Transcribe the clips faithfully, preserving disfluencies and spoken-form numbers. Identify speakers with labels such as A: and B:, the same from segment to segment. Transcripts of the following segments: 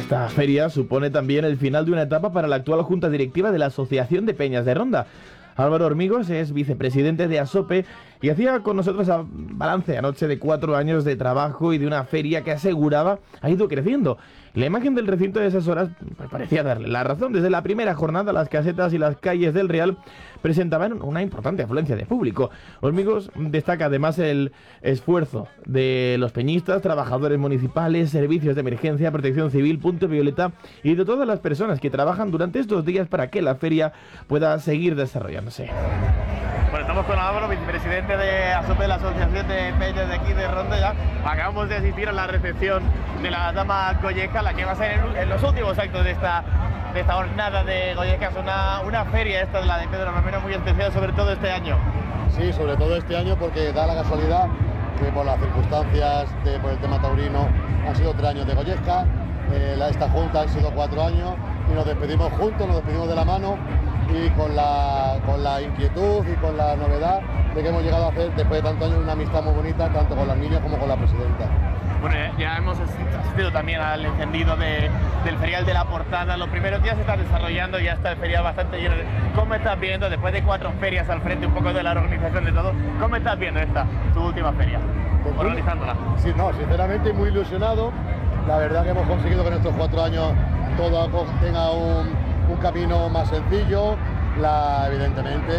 A: Esta feria supone también el final de una etapa para la actual junta directiva de la Asociación de Peñas de Ronda. Álvaro Hormigos es vicepresidente de ASOPE y hacía con nosotros a balance anoche de cuatro años de trabajo y de una feria que aseguraba ha ido creciendo. La imagen del recinto de esas horas pues, parecía darle la razón. Desde la primera jornada las casetas y las calles del Real presentaban una importante afluencia de público. Hormigos destaca además el esfuerzo de los peñistas, trabajadores municipales, servicios de emergencia, protección civil, Punto Violeta y de todas las personas que trabajan durante estos días para que la feria pueda seguir desarrollándose.
B: Bueno, estamos con Álvaro, vicepresidente de ASOPE, de la Asociación de Peñas de aquí de Ronda. Ya acabamos de asistir a la recepción de la dama Golleca, la que va a ser en, en los últimos actos de esta, de esta jornada de Gollecas, una, una feria esta de la de Pedro Romero muy especial, sobre todo este año.
C: Sí, sobre todo este año porque da la casualidad que por las circunstancias, de, por el tema taurino, han sido tres años de Golleca, eh, la, esta junta han sido cuatro años y nos despedimos juntos, nos despedimos de la mano y con la, con la inquietud y con la novedad de que hemos llegado a hacer después de tantos años una amistad muy bonita tanto con las niñas como con la presidenta.
B: Bueno, ya hemos asistido también al encendido de, del ferial de la Portada. Los primeros días se están desarrollando, ya está el ferial bastante lleno. ¿Cómo estás viendo, después de cuatro ferias al frente, un poco de la organización de todo, cómo estás viendo esta, tu última feria, pues organizándola?
C: Sí, no, sinceramente muy ilusionado. La verdad que hemos conseguido que en estos cuatro años todo tenga un, un camino más sencillo. La, evidentemente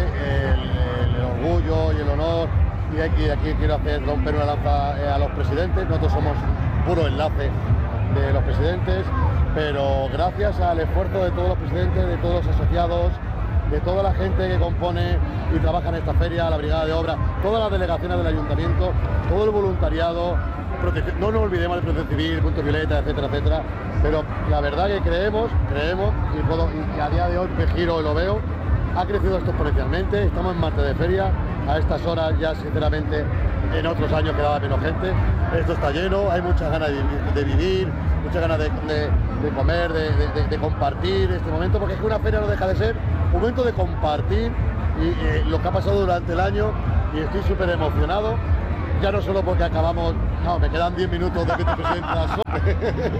C: el, el orgullo y el honor, y aquí, aquí quiero hacer romper una lanza a los presidentes. Nosotros somos puro enlace de los presidentes, pero gracias al esfuerzo de todos los presidentes, de todos los asociados, de toda la gente que compone y trabaja en esta feria, la brigada de obra, todas las delegaciones del ayuntamiento, todo el voluntariado, no nos olvidemos de Protección Civil, Punto Violeta, etcétera, etcétera, pero la verdad que creemos, creemos, y, puedo, y a día de hoy me giro y lo veo, ha crecido esto exponencialmente. Estamos en martes de feria, a estas horas ya sinceramente en otros años quedaba menos gente, esto está lleno, hay muchas ganas de, de vivir, muchas ganas de, de, de comer, de, de, de compartir este momento, porque es que una feria no deja de ser un momento de compartir y, y lo que ha pasado durante el año, y estoy súper emocionado, ya no solo porque acabamos, no, me quedan diez minutos de que te presente la SOPE,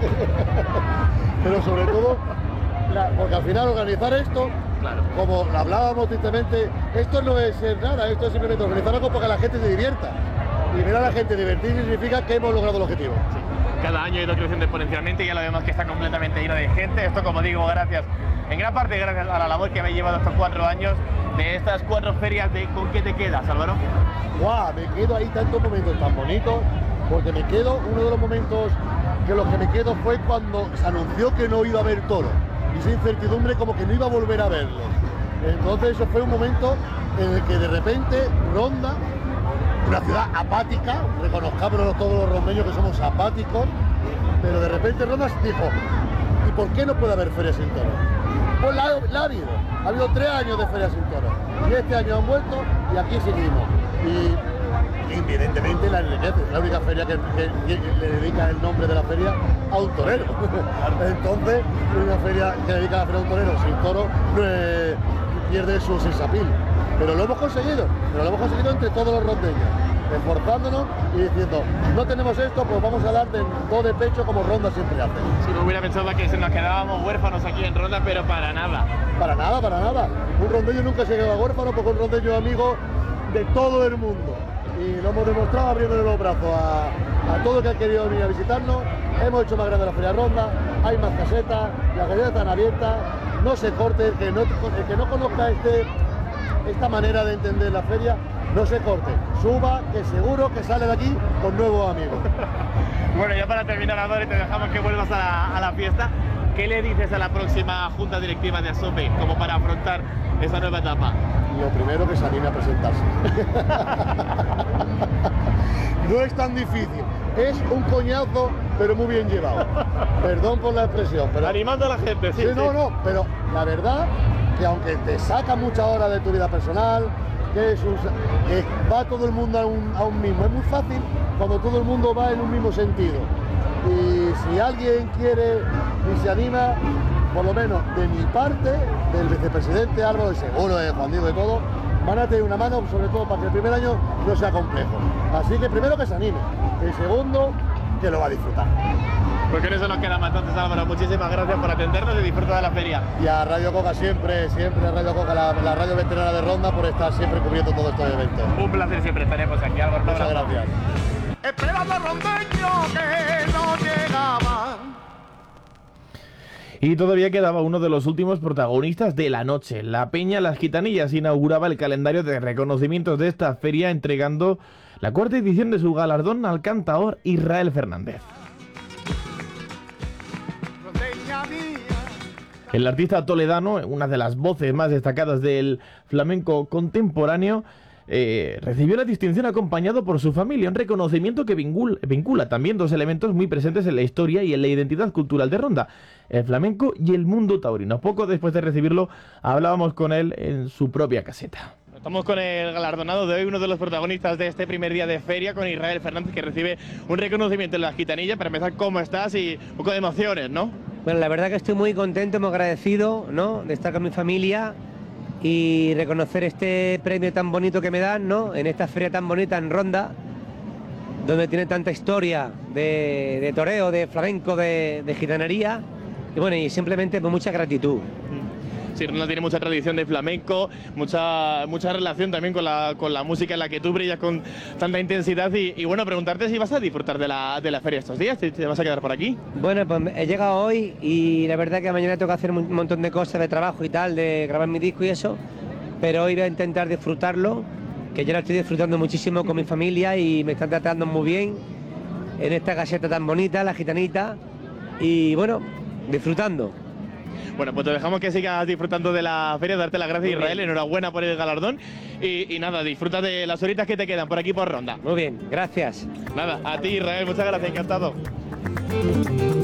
C: pero sobre todo la, porque al final organizar esto, claro, como hablábamos tristemente, esto no es ser nada, esto es simplemente organizar algo para que la gente se divierta, y ver a la gente divertirse significa que hemos logrado el objetivo.
B: Sí. Cada año ha ido creciendo exponencialmente y ya lo vemos que está completamente lleno de gente. Esto, como digo, gracias, en gran parte gracias a la labor que habéis llevado estos cuatro años de estas cuatro ferias. De, ¿con qué te quedas, Álvaro?
C: Guau, me quedo ahí tantos momentos tan bonitos, porque me quedo, uno de los momentos que los que me quedo fue cuando se anunció que no iba a haber toro, y esa incertidumbre como que no iba a volver a verlos. Entonces eso fue un momento en el que de repente Ronda, una ciudad apática, reconozcámonos todos los rondeños que somos apáticos, pero de repente Ronda dijo, ¿y por qué no puede haber ferias sin toro? Pues la, la ha habido, ha habido tres años de ferias sin toro, y este año han vuelto y aquí seguimos. Y evidentemente la enriquece, es la única feria que, que, que le dedica el nombre de la feria a un torero. Entonces, una feria que dedica la feria a un torero sin toro eh, pierde su sensapil. Pero lo hemos conseguido, pero lo hemos conseguido entre todos los rondeños, esforzándonos y diciendo, no tenemos esto, pues vamos a dar de dos de pecho como Ronda siempre hace.
B: Si no hubiera pensado que se nos quedábamos huérfanos aquí en Ronda, pero para nada.
C: Para nada, para nada. Un rondeño nunca se queda huérfano porque un rondeño es amigo de todo el mundo. Y lo hemos demostrado abriéndole los brazos a, a todo el que ha querido venir a visitarnos. Hemos hecho más grande la Feria Ronda, hay más casetas, las casetas están abiertas, no se corte, el que no, el que no conozca este, esta manera de entender la feria, no se corte, suba, que seguro que sale de aquí con nuevos amigos.
B: Bueno, ya para terminar, Álvaro, te dejamos que vuelvas a la, a la fiesta. ¿Qué le dices a la próxima junta directiva de ASOPE como para afrontar esa nueva etapa?
C: Lo primero, que se anime a presentarse. No es tan difícil, es un coñazo, pero muy bien llevado. Perdón por la expresión, pero...
B: Animando a la gente, sí.
C: Sí,
B: sí.
C: no, no, pero la verdad que aunque te saca muchas horas de tu vida personal, que, es un, que va todo el mundo a un, a un mismo, es muy fácil cuando todo el mundo va en un mismo sentido. Y si alguien quiere y se anima, por lo menos de mi parte, del vicepresidente Álvaro, y seguro de Juan Diego y todo, van a tener una mano, sobre todo para que el primer año no sea complejo. Así que primero que se anime, el segundo que lo va a disfrutar.
B: Pues con eso nos queda más. Entonces, Álvaro, muchísimas gracias por atendernos y disfruta de la feria.
C: Y a Radio Coca siempre, siempre a Radio Coca, la, la radio veterana de Ronda, por estar siempre cubriendo todos estos eventos.
B: Un placer, siempre estaremos aquí, Álvaro.
C: Muchas gracias.
D: Esperando rondeño que no llegaba.
A: Y todavía quedaba uno de los últimos protagonistas de la noche. La Peña Las Gitanillas inauguraba el calendario de reconocimientos de esta feria entregando la cuarta edición de su galardón al cantaor Israel Fernández. El artista toledano, una de las voces más destacadas del flamenco contemporáneo, eh, recibió la distinción acompañado por su familia, un reconocimiento que vincula, vincula también dos elementos muy presentes en la historia y en la identidad cultural de Ronda, el flamenco y el mundo taurino. Poco después de recibirlo, hablábamos con él en su propia caseta.
B: Estamos con el galardonado de hoy, uno de los protagonistas de este primer día de feria, con Israel Fernández, que recibe un reconocimiento en Las Gitanillas. Para empezar, ¿cómo estás? Y un poco de emociones, ¿no?
E: Bueno, la verdad que estoy muy contento, muy agradecido, ¿no?, de estar con mi familia y reconocer este premio tan bonito que me dan, ¿no?, en esta feria tan bonita en Ronda, donde tiene tanta historia de, de toreo, de flamenco, de, de gitanería, y bueno, y simplemente pues mucha gratitud.
B: Sí, Ronda tiene mucha tradición de flamenco, mucha mucha relación también con la, con la música en la que tú brillas con tanta intensidad y, y bueno, preguntarte si vas a disfrutar de la, de la feria estos días, ¿te, te vas a quedar por aquí?
E: Bueno, pues he llegado hoy y la verdad que mañana tengo que hacer un montón de cosas de trabajo y tal, de grabar mi disco y eso, pero hoy voy a intentar disfrutarlo, que yo lo estoy disfrutando muchísimo con mi familia y me están tratando muy bien en esta caseta tan bonita, La Gitanita, y bueno, disfrutando.
B: Bueno, pues te dejamos que sigas disfrutando de la feria, darte las gracias, Israel, enhorabuena por el galardón y, y nada, disfruta de las horitas que te quedan por aquí por Ronda.
E: Muy bien, gracias.
B: Nada, a ti, Israel, muchas gracias, encantado.